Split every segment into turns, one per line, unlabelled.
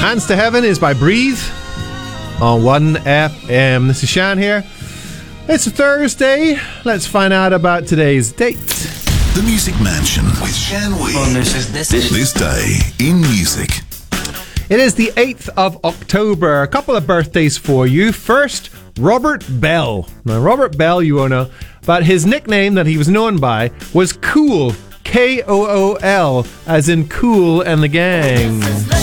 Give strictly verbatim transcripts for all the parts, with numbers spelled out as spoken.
Hands to Heaven is by Breathe on one F M. This is Shan here. It's a Thursday. Let's find out about today's date.
The Music Mansion with Shan Wee.
Oh, this is this.
This day in music.
It is the eighth of October. A couple of birthdays for you. First, Robert Bell. Now, Robert Bell, you all know, but his nickname that he was known by was Kool. K O O L, as in Kool and the Gang.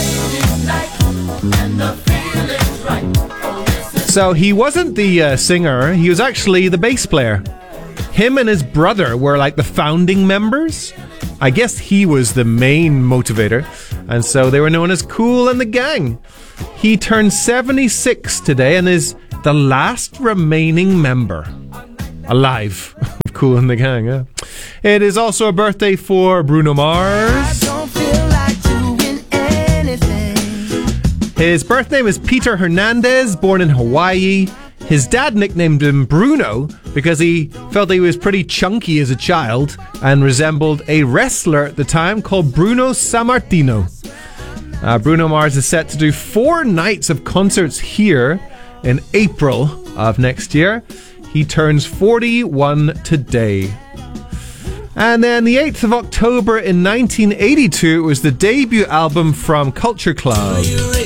So he wasn't the uh, singer, he was actually the bass player. Him and his brother were like the founding members. I guess he was the main motivator, and so they were known as Kool and the Gang. He turned seventy-six today and is the last remaining member alive of Kool and the Gang. Yeah. It is also a birthday for Bruno Mars. His birth name is Peter Hernandez, born in Hawaii. His dad nicknamed him Bruno because he felt he was pretty chunky as a child and resembled a wrestler at the time called Bruno Sammartino. Uh, Bruno Mars is set to do four nights of concerts here in April of next year. He turns forty-one today. And then the eighth of October in nineteen eighty-two, it was the debut album from Culture Club.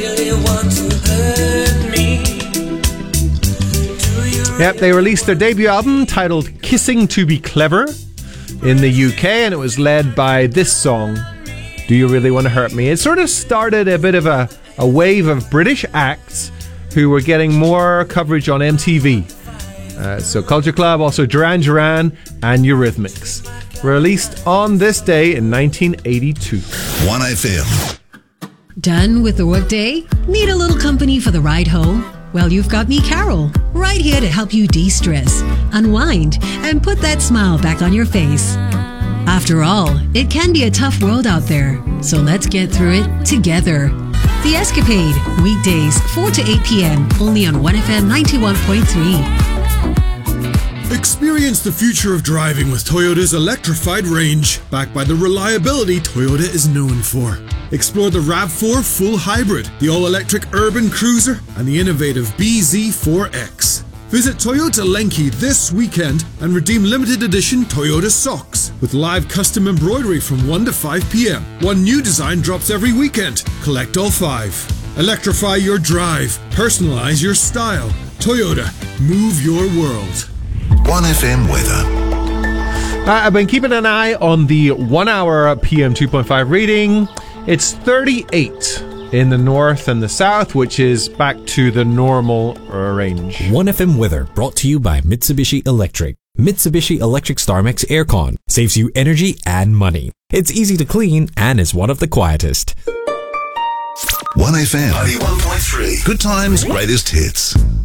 Yep, they released their debut album titled Kissing to Be Clever in the U K, and it was led by this song, Do You Really Want to Hurt Me? It sort of started a bit of a, a wave of British acts who were getting more coverage on M T V. Uh, so Culture Club, also Duran Duran and Eurythmics. Released on this day in nineteen eighty-two.
one F M.
Done with the workday? Need a little company for the ride home? Well, you've got me, Carol, right here to help you de-stress, unwind, and put that smile back on your face. After all, it can be a tough world out there, so let's get through it together. The Escapade, weekdays four to eight p.m, only on one F M ninety-one point three.
Experience the future of driving with Toyota's electrified range, backed by the reliability Toyota is known for. Explore the RAV four Full Hybrid, the all-electric Urban Cruiser, and the innovative B Z four X. Visit Toyota Lenki this weekend and redeem limited edition Toyota socks with live custom embroidery from one to five p.m. One new design drops every weekend. Collect all five. Electrify your drive. Personalize your style. Toyota, move your world.
one F M weather.
Uh, I've been keeping an eye on the one hour P M two point five reading. It's thirty-eight in the north and the south, which is back to the normal range.
one F M weather brought to you by Mitsubishi Electric. Mitsubishi Electric StarMax Aircon saves you energy and money. It's easy to clean and is one of the quietest.
one F M ninety-one point three. Good times, greatest hits.